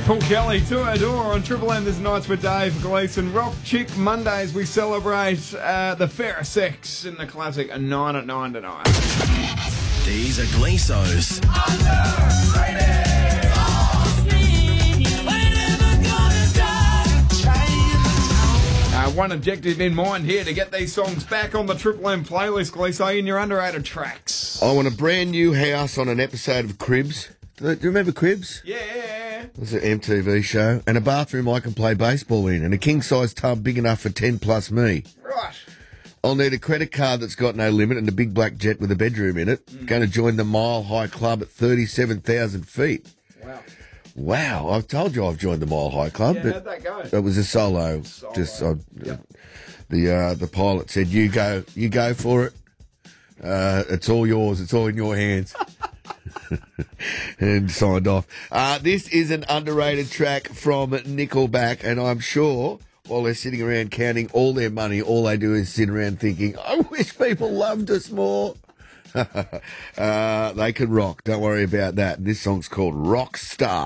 Paul Kelly, To Our Door on Triple M. This night's with Dave Gleeson. Rock Chick Mondays, we celebrate the fair sex in the classic 9 at 9 tonight. These are Gleesos. One objective in mind here, to get these songs back on the Triple M playlist, Gleeso, in your underrated tracks. I want a brand new house on an episode of Cribs. Do you remember Cribs? Yeah. It was an MTV show. And a bathroom I can play baseball in. And a king-size tub big enough for 10 plus me. Right. I'll need a credit card that's got no limit and a big black jet with a bedroom in it. Going to join the Mile High Club at 37,000 feet. Wow, I've told you I've joined the Mile High Club. Yeah, how'd that go? It was a solo. The pilot said, you go for it. It's all yours. It's all in your hands. And signed off. This is an underrated track from Nickelback, and I'm sure while they're sitting around counting all their money, all they do is sit around thinking, I wish people loved us more. They can rock. Don't worry about that. This song's called Rockstar.